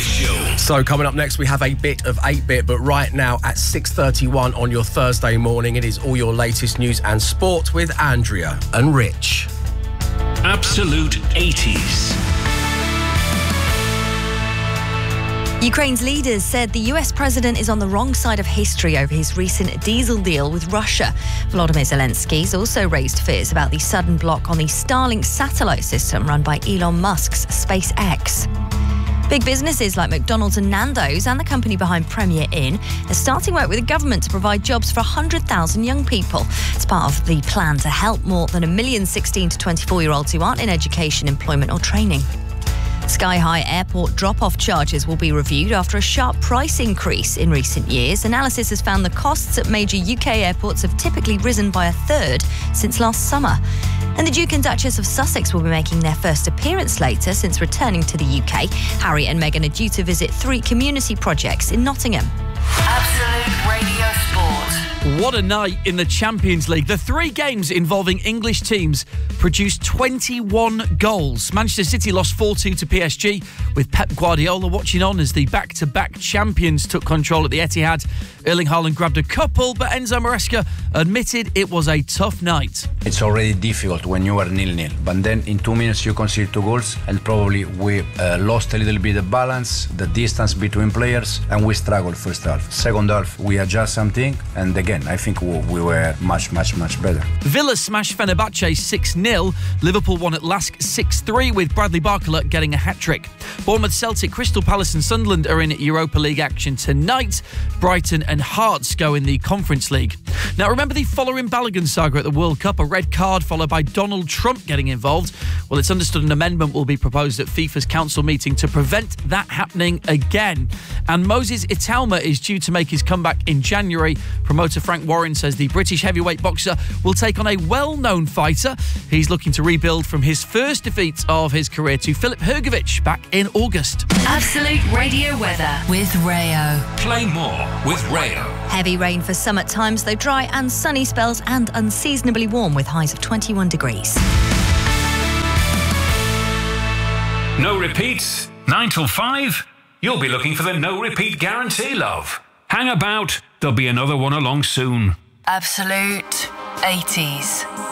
Show. So coming up next, we have a bit of 8-Bit, but right now at 6:31 on your Thursday morning, it is all your latest news and sport with Andrea and Rich. Absolute 80s. Ukraine's leaders said the US president is on the wrong side of history over his recent diesel deal with Russia. Volodymyr Zelensky's also raised fears about the sudden block on the Starlink satellite system run by Elon Musk's SpaceX. Big businesses like McDonald's and Nando's and the company behind Premier Inn are starting work with the government to provide jobs for 100,000 young people. It's part of the plan to help more than 1 million 16 to 24-year-olds who aren't in education, employment or training. Sky-high airport drop-off charges will be reviewed after a sharp price increase in recent years. Analysis has found the costs at major UK airports have typically risen by a third since last summer. And the Duke and Duchess of Sussex will be making their first appearance later since returning to the UK. Harry and Meghan are due to visit 3 community projects in Nottingham. Absolute Radio Sport. What a night in the Champions League. The 3 games involving English teams produced 21 goals. Manchester City lost 4-2 to PSG, with Pep Guardiola watching on as the back-to-back champions took control at the Etihad. Erling Haaland grabbed a couple, but Enzo Maresca admitted it was a tough night. It's already difficult when you are 0-0, but then in 2 minutes you concede 2 goals, and probably we lost a little bit of balance, the distance between players, and we struggled first half. Second half, we adjust something, and again, I think we were much better. Villa smashed Fenerbahce 6-0. Liverpool won at Lask 6-3, with Bradley Barcola getting a hat-trick. Bournemouth, Celtic, Crystal Palace and Sunderland are in Europa League action tonight. Brighton and Hearts go in the Conference League. Now, remember the following Balogun saga at the World Cup? A red card followed by Donald Trump getting involved. Well, it's understood an amendment will be proposed at FIFA's council meeting to prevent that happening again. And Moses Italma is due to make his comeback in January. Promoter Frank Warren says the British heavyweight boxer will take on a well-known fighter. He's looking to rebuild from his first defeat of his career to Filip Hrgović back in August. Absolute Radio weather with Rayo. Play more with Rayo. Heavy rain for some at times, though dry and sunny spells and unseasonably warm with highs of 21 degrees. No repeats, 9 till 5. You'll be looking for the no repeat guarantee, love. Hang about, there'll be another one along soon. Absolute 80s.